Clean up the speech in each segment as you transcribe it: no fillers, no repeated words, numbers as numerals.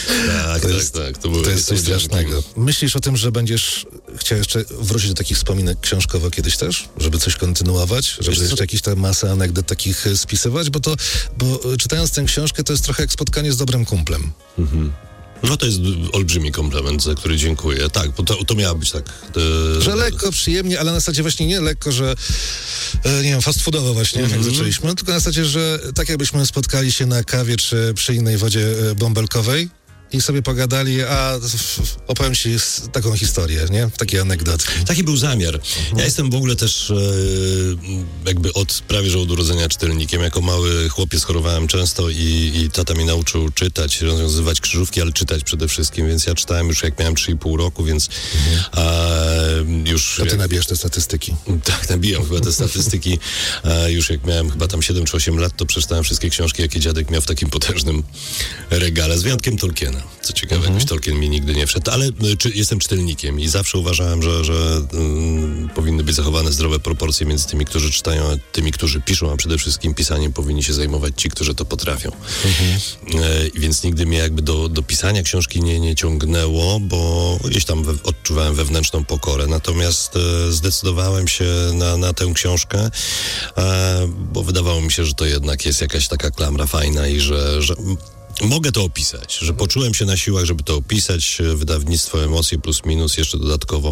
Tak. To jest coś strasznego. Myślisz o tym, że będziesz chciał jeszcze wrócić do takich wspominek książkowo kiedyś też? Żeby coś kontynuować? Żeby jeszcze jakieś tam masę anegdot takich spisywać? Bo czytając tę książkę, to jest trochę jak spotkanie z dobrym kumplem. No to jest olbrzymi komplement, za który dziękuję. Tak, bo to miało być tak. Że lekko, przyjemnie, ale na zasadzie właśnie nie lekko, że nie wiem, fast foodowo właśnie, jak zaczęliśmy, tylko na zasadzie, że tak jakbyśmy spotkali się na kawie czy przy innej wodzie bąbelkowej i sobie pogadali, a opowiem ci taką historię, nie? Takie anegdoty. Taki był zamiar. Ja jestem w ogóle też jakby prawie że od urodzenia czytelnikiem. Jako mały chłopiec chorowałem często i tata mnie nauczył czytać, rozwiązywać krzyżówki, ale czytać przede wszystkim, więc ja czytałem już jak miałem 3,5 roku, więc już... To ty nabijasz te statystyki. Tak, nabijam chyba te statystyki. Już jak miałem chyba tam 7 czy 8 lat, to przeczytałem wszystkie książki, jakie dziadek miał w takim potężnym regale, z wyjątkiem Tolkiena. Co ciekawe, jakoś Tolkien mi nigdy nie wszedł, ale jestem czytelnikiem i zawsze uważałem, że powinny być zachowane zdrowe proporcje między tymi, którzy czytają, a tymi, którzy piszą, a przede wszystkim pisaniem powinni się zajmować ci, którzy to potrafią. Więc nigdy mnie jakby do pisania książki nie ciągnęło, bo gdzieś tam odczuwałem wewnętrzną pokorę. Natomiast zdecydowałem się na tę książkę, bo wydawało mi się, że to jednak jest jakaś taka klamra fajna i że mogę to opisać, że poczułem się na siłach, żeby to opisać. Wydawnictwo Emocje Plus Minus jeszcze dodatkowo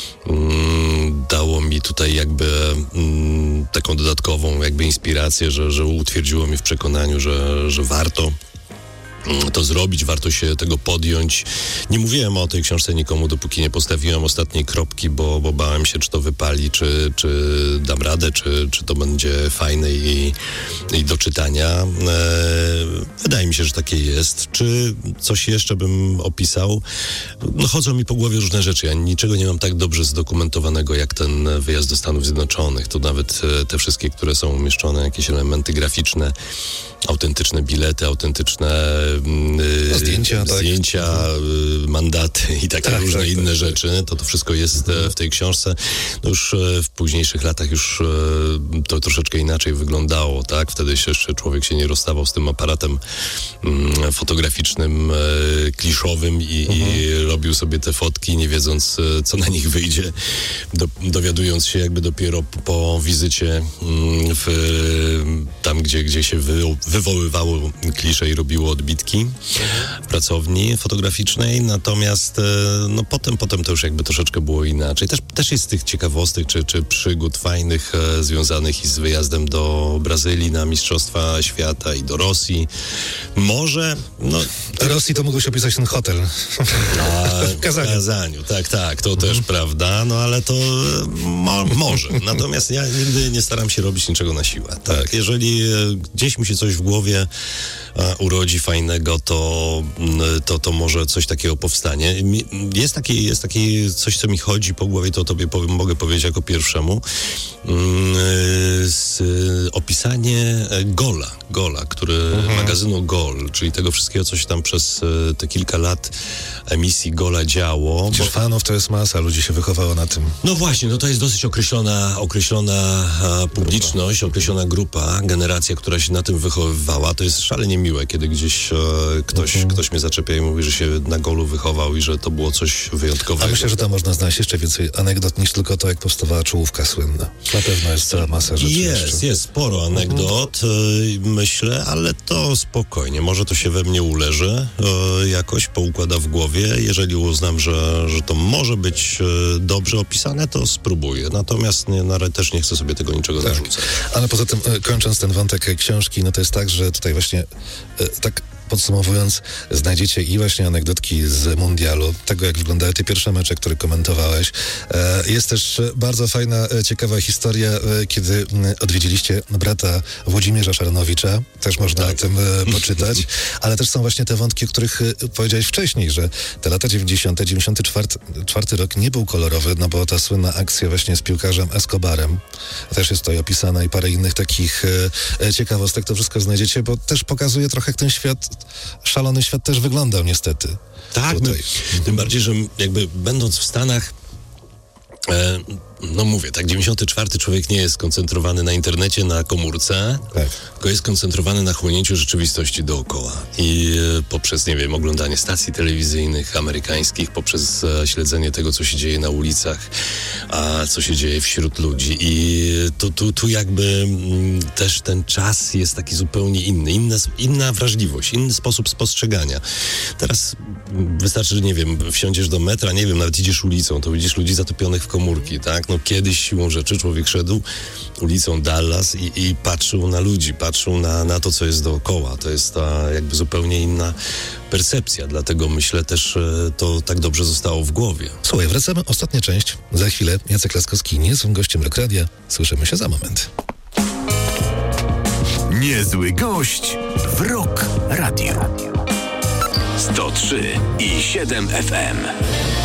dało mi tutaj jakby taką dodatkową jakby inspirację, że utwierdziło mnie w przekonaniu, że warto to zrobić, warto się tego podjąć. Nie mówiłem o tej książce nikomu, dopóki nie postawiłem ostatniej kropki, bo bałem się, czy to wypali, czy dam radę, czy to będzie fajne i do czytania. Wydaje mi się, że takie jest. Czy coś jeszcze bym opisał? No chodzą mi po głowie różne rzeczy. Ja niczego nie mam tak dobrze zdokumentowanego, jak ten wyjazd do Stanów Zjednoczonych. To nawet te wszystkie, które są umieszczone, jakieś elementy graficzne, autentyczne bilety, autentyczne zdjęcia, mandaty i takie różne inne rzeczy. To wszystko jest w tej książce. No już w późniejszych latach już to troszeczkę inaczej wyglądało, tak? Wtedy jeszcze człowiek się nie rozstawał z tym aparatem fotograficznym, kliszowym i robił sobie te fotki, nie wiedząc, co na nich wyjdzie. Dowiadując się jakby dopiero po wizycie tam, gdzie się wywoływało klisze i robiło odbitki w pracowni fotograficznej, natomiast no potem to już jakby troszeczkę było inaczej. Też jest tych ciekawostek czy przygód fajnych związanych i z wyjazdem do Brazylii na Mistrzostwa Świata i do Rosji. Może, no... Rosji to mógłbyś opisać ten hotel. W Kazaniu. Tak, to też prawda, no ale to może. Natomiast ja nigdy nie staram się robić niczego na siłę. Tak? Jeżeli gdzieś mi się coś w głowie urodzi fajnego, to może coś takiego powstanie. Jest takie coś, co mi chodzi po głowie, to tobie mogę powiedzieć jako pierwszemu. Opisanie Gola, magazynu Gol, czyli tego wszystkiego, co się tam przez te kilka lat emisji Gola działo. Przecież fanów to jest masa, ludzi się wychowało na tym. No właśnie, no to jest dosyć określona publiczność, określona grupa, generacja, która się na tym wychowywała. To jest szalenie miłe, kiedy gdzieś ktoś mnie zaczepia i mówi, że się na Golu wychował i że to było coś wyjątkowego. A myślę, że tam można znaleźć jeszcze więcej anegdot niż tylko to, jak powstawała czołówka słynna. Na pewno jest cała masa rzeczy. Jest sporo anegdot, myślę, ale to spokojnie. Może to się we mnie uleży, jakoś poukłada w głowie. Jeżeli uznam, że to może być dobrze opisane, to spróbuję. Natomiast też nie chcę sobie tego niczego narzucać. Ale poza tym, kończąc ten wątek książki, no to jest tak, że tutaj właśnie tak podsumowując, znajdziecie i właśnie anegdotki z mundialu, tego jak wyglądały te pierwsze mecze, które komentowałeś. Jest też bardzo fajna, ciekawa historia, kiedy odwiedziliście brata Włodzimierza Szaranowicza. Też można o tym poczytać. Ale też są właśnie te wątki, o których powiedziałeś wcześniej, że te lata 90., 94 rok nie był kolorowy, no bo ta słynna akcja właśnie z piłkarzem Escobarem też jest tutaj opisana i parę innych takich ciekawostek. To wszystko znajdziecie, bo też pokazuje trochę, jak ten świat, szalony świat też wyglądał niestety. Tak, tym bardziej, że jakby będąc w Stanach no mówię, tak, 94 człowiek nie jest skoncentrowany na internecie, na komórce, Tak. tylko jest skoncentrowany na chłonięciu rzeczywistości dookoła. I poprzez, nie wiem, oglądanie stacji telewizyjnych amerykańskich, poprzez śledzenie tego, co się dzieje na ulicach, a co się dzieje wśród ludzi. I tu jakby też ten czas jest taki zupełnie inny, inna wrażliwość, inny sposób spostrzegania. Teraz wystarczy, że nie wiem, wsiądziesz do metra, nie wiem, nawet idziesz ulicą, to widzisz ludzi zatopionych w komórki, tak? No kiedyś siłą rzeczy człowiek szedł ulicą Dallas i patrzył na ludzi, patrzył na to, co jest dookoła. To jest ta jakby zupełnie inna percepcja, dlatego myślę też, to tak dobrze zostało w głowie. Słuchaj, wracamy. Ostatnia część. Za chwilę Jacek Laskowski nie są gościem Rock Radia. Słyszymy się za moment. Niezły gość w Rock Radio. 103,7 FM.